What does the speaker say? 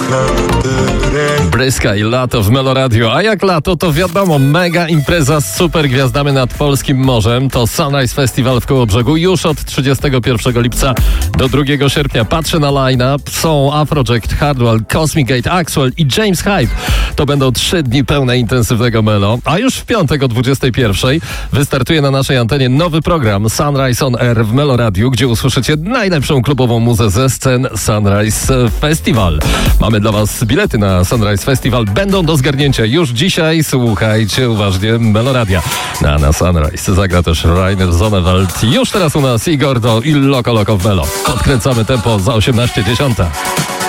Bryska i lato w Melo Radio. A jak lato, to wiadomo, mega impreza z super gwiazdami nad polskim morzem. To Sunrise Festival w Kołobrzegu już od 31 lipca do 2 sierpnia. Patrzę na line-up. Są Afrojack, Hardwell, Cosmic Gate, Axwell i James Hype. To będą 3 dni pełne intensywnego Melo. A już w piątek o 21 wystartuje na naszej antenie nowy program Sunrise on Air w Melo Radio, gdzie usłyszycie najlepszą klubową muzę ze scen Sunrise Festival. Mamy dla Was bilety na Sunrise Festival. Będą do zgarnięcia już dzisiaj. Słuchajcie uważnie Melo Radia. Na Sunrise zagra też Rainer Zonneveld. Już teraz u nas Igor do Il Loco Loco w Melo. Podkręcamy tempo za 18:10.